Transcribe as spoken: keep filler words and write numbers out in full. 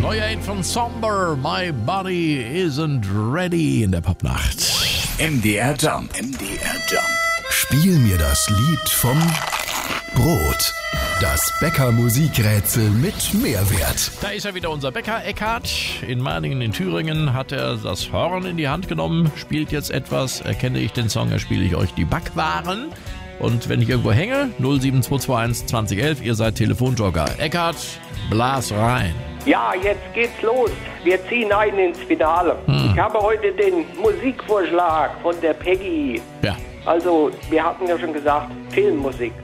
Neuer Hit von Somber, My Body Isn't Ready in der Popnacht. M D R Jump. M D R Jump. Spiel mir das Lied vom Brot. Das Bäcker-Musikrätsel mit Mehrwert. Da ist ja wieder unser Bäcker Eckhard. In Marningen in Thüringen hat er das Horn in die Hand genommen, spielt jetzt etwas. Erkenne ich den Song, erspiele ich euch die Backwaren. Und wenn ich irgendwo hänge, null sieben zwei zwei eins zwanzig elf, ihr seid Telefonjogger. Eckhard, blas rein. Ja, jetzt geht's los. Wir ziehen ein ins Finale. Hm. Ich habe heute den Musikvorschlag von der Peggy. Ja. Also, wir hatten ja schon gesagt, Filmmusik.